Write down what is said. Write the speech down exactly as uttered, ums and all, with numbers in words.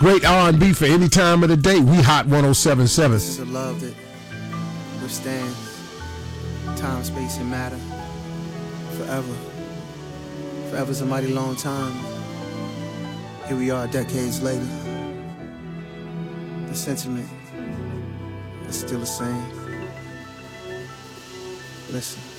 Great R and B for any time of the day. We Hot one oh seven point seven. This is a love that withstands time, space, and matter forever. Forever's a mighty long time. Here we are decades later. The sentiment is still the same. Listen.